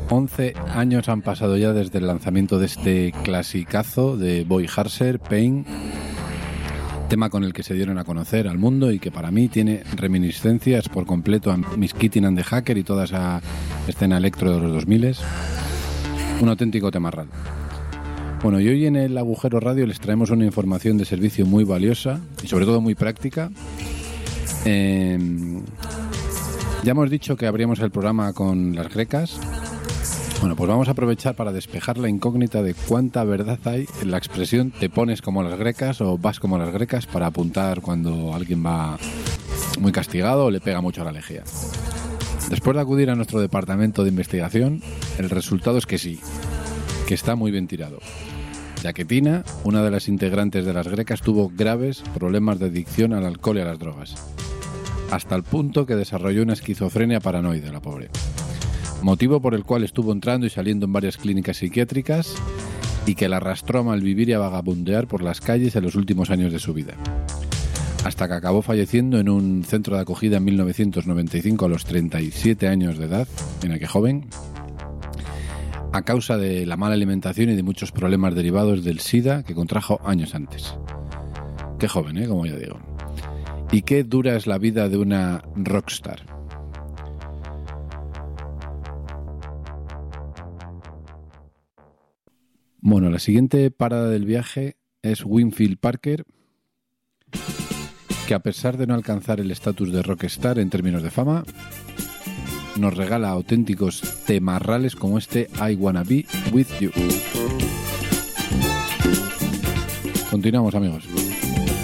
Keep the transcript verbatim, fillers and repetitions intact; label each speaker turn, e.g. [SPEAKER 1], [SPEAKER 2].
[SPEAKER 1] once años han pasado ya desde el lanzamiento de este clasicazo de Boy Harser, Pain, tema con el que se dieron a conocer al mundo y que para mí tiene reminiscencias por completo a Miss Kitty and the Hacker y toda esa escena electro de los dos mil. Un auténtico temarral. Bueno, y hoy en el Agujero Radio les traemos una información de servicio muy valiosa y sobre todo muy práctica. Eh, ya hemos dicho que abríamos el programa con las grecas. Bueno, pues vamos a aprovechar para despejar la incógnita de cuánta verdad hay en la expresión te pones como las grecas o vas como las grecas para apuntar cuando alguien va muy castigado o le pega mucho a la lejía. Después de acudir a nuestro departamento de investigación, el resultado es que sí, que está muy bien tirado, ya que Tina, una de las integrantes de las grecas, tuvo graves problemas de adicción al alcohol y a las drogas, hasta el punto que desarrolló una esquizofrenia paranoide, la pobre. Motivo por el cual estuvo entrando y saliendo en varias clínicas psiquiátricas y que la arrastró a malvivir y a vagabundear por las calles en los últimos años de su vida, hasta que acabó falleciendo en un centro de acogida en mil novecientos noventa y cinco a los treinta y siete años de edad, mira qué joven, a causa de la mala alimentación y de muchos problemas derivados del SIDA que contrajo años antes. Qué joven, ¿eh? Como ya digo. Y qué dura es la vida de una rockstar. Bueno, la siguiente parada del viaje es Winfield Parker, que a pesar de no alcanzar el estatus de rockstar en términos de fama, nos regala auténticos temarrales como este I Wanna Be With You. Continuamos, amigos.